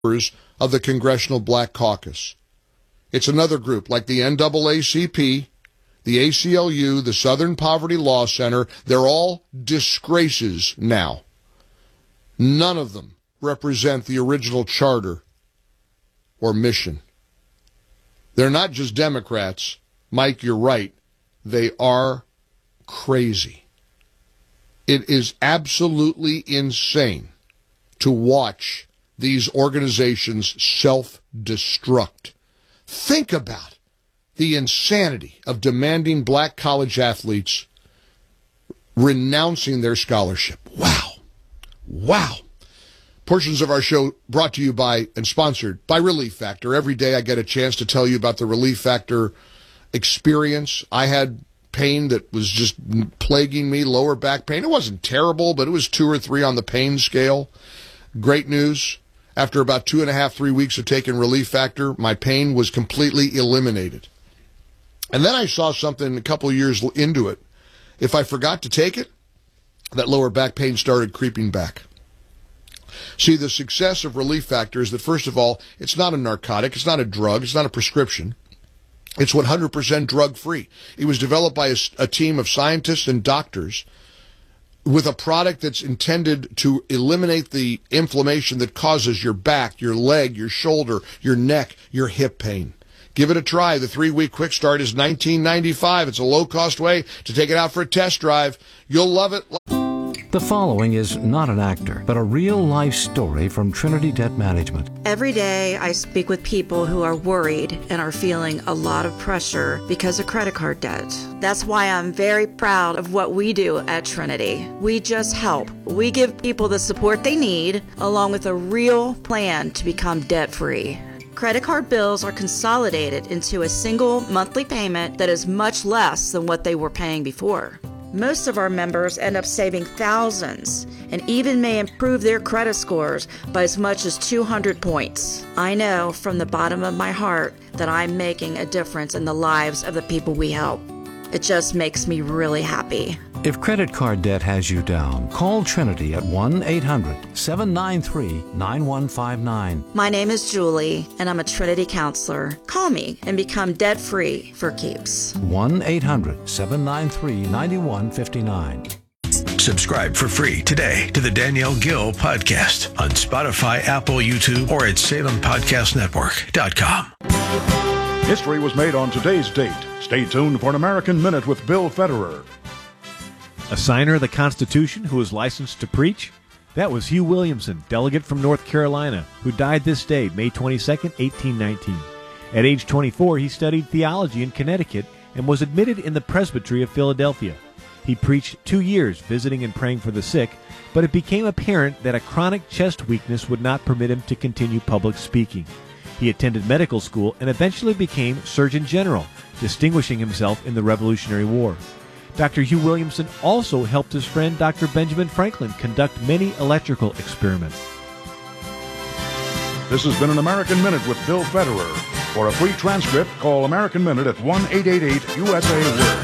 of the Congressional Black Caucus. It's another group like the NAACP, the ACLU, the Southern Poverty Law Center. They're all disgraces now. None of them represent the original charter or mission. They're not just Democrats. Mike, you're right. They are crazy. It is absolutely insane to watch these organizations self-destruct. Think about the insanity of demanding black college athletes renouncing their scholarship. Wow. Wow. Portions of our show brought to you by and sponsored by Relief Factor. Every day I get a chance to tell you about the Relief Factor experience. I had pain that was just plaguing me, lower back pain. It wasn't terrible, but it was 2 or 3 on the pain scale. Great news. After about 2.5, 3 weeks of taking Relief Factor, my pain was completely eliminated. And then I saw something a couple of years into it. If I forgot to take it, that lower back pain started creeping back. See, the success of Relief Factor is that, first of all, it's not a narcotic, it's not a drug, it's not a prescription. It's 100% drug-free. It was developed by a team of scientists and doctors with a product that's intended to eliminate the inflammation that causes your back, your leg, your shoulder, your neck, your hip pain. Give it a try. The 3-week quick start is $19.95. It's a low-cost way to take it out for a test drive. You'll love it. The following is not an actor, but a real-life story from Trinity Debt Management. Every day I speak with people who are worried and are feeling a lot of pressure because of credit card debt. That's why I'm very proud of what we do at Trinity. We just help. We give people the support they need, along with a real plan to become debt-free. Credit card bills are consolidated into a single monthly payment that is much less than what they were paying before. Most of our members end up saving thousands and even may improve their credit scores by as much as 200 points. I know from the bottom of my heart that I'm making a difference in the lives of the people we help. It just makes me really happy. If credit card debt has you down, call Trinity at 1-800-793-9159. My name is Julie, and I'm a Trinity counselor. Call me and become debt-free for keeps. 1-800-793-9159. Subscribe for free today to the Danielle Gill Podcast on Spotify, Apple, YouTube, or at SalemPodcastNetwork.com. History was made on today's date. Stay tuned for an American Minute with Bill Federer. A signer of the Constitution who was licensed to preach? That was Hugh Williamson, delegate from North Carolina, who died this day, May 22, 1819. At age 24, he studied theology in Connecticut and was admitted in the Presbytery of Philadelphia. He preached 2 years, visiting and praying for the sick, but it became apparent that a chronic chest weakness would not permit him to continue public speaking. He attended medical school and eventually became Surgeon General, distinguishing himself in the Revolutionary War. Dr. Hugh Williamson also helped his friend Dr. Benjamin Franklin conduct many electrical experiments. This has been an American Minute with Bill Federer. For a free transcript, call American Minute at 1-888-USA-WORD.